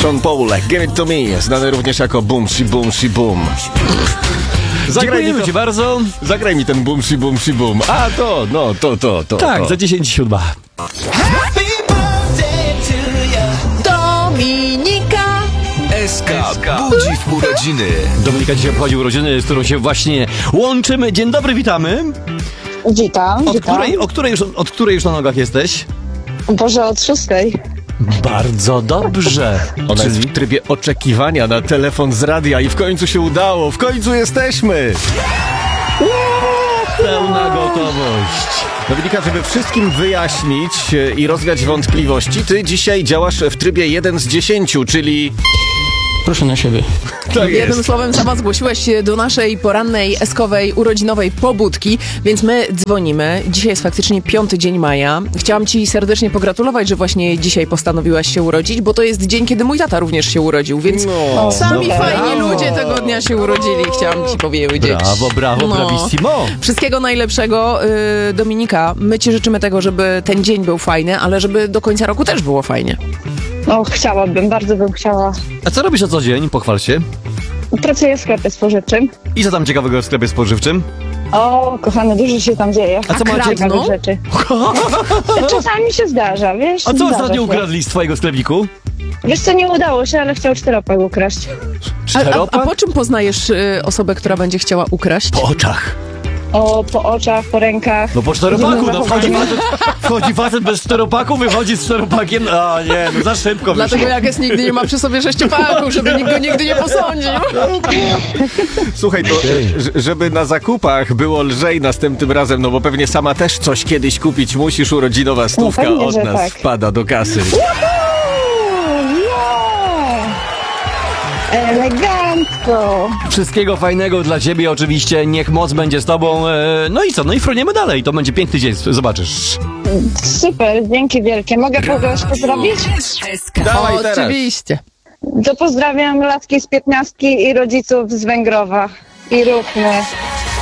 Sean Paul, Give It To Me, znany również jako Boom Shi Boom Shi Boom. Dziękujemy ci bardzo. Zagraj mi ten Boom Shi Boom Shi Boom. A to, no, to. Tak, to. za 10:07. Dominika SK budzi w urodziny. Dominika dzisiaj obchodzi urodziny, z którą się właśnie łączymy. Dzień dobry, witamy. Witam. Od której już na nogach jesteś? Boże, od 6. Bardzo dobrze. Ona jest w trybie oczekiwania na telefon z radia i w końcu się udało. W końcu jesteśmy. Pełna gotowość. Dominika, żeby wszystkim wyjaśnić i rozwiać wątpliwości, ty dzisiaj działasz w trybie 1 z 10, czyli... Proszę na siebie. Tak Jednym jest. słowem sama zgłosiłeś się do naszej porannej eskowej urodzinowej pobudki, więc my dzwonimy. Dzisiaj jest faktycznie 5 dzień maja. Chciałam ci serdecznie pogratulować, że właśnie dzisiaj postanowiłaś się urodzić, bo to jest dzień, kiedy mój tata również się urodził, więc sami fajni ludzie tego dnia się urodzili, chciałam ci powiedzieć. Brawo, bravissimo. Wszystkiego najlepszego, Dominika. My ci życzymy tego, żeby ten dzień był fajny, ale żeby do końca roku też było fajnie. No, chciałabym, bardzo bym chciała. A co robisz na co dzień? Pochwal się. Pracuję w sklepie spożywczym. I co tam ciekawego w sklepie spożywczym? O, kochany, dużo się tam dzieje. A co macie? Ciekawych rzeczy. Czasami się zdarza, wiesz? A co zdarza ostatnio się. ukradli z twojego sklepiku? Wiesz co, nie udało się, ale chciał 4-pak ukraść. A po czym poznajesz osobę, która będzie chciała ukraść? Po oczach. O, po oczach, po rękach. No po czteropaku, no Zachowanie. wchodzi facet bez czteropaku, wychodzi z czteropakiem. A nie, no za szybko wyszło. Dlatego Jages nigdy nie ma przy sobie 6-paków, żeby nikt go nigdy nie posądził. Słuchaj, to żeby na zakupach było lżej następnym razem, no bo pewnie sama też coś kiedyś kupić musisz, urodzinowa stówka pewnie, od że nas tak. wpada do kasy. Elegancko. Wszystkiego fajnego dla ciebie oczywiście, niech moc będzie z tobą. No i co, no i fruniemy dalej, to będzie piękny dzień, zobaczysz. Super, dzięki wielkie. Mogę kogoś pozdrowić? Dawaj teraz. Oczywiście. To pozdrawiam latki z 15 i rodziców z Węgrowa. I ruchmy.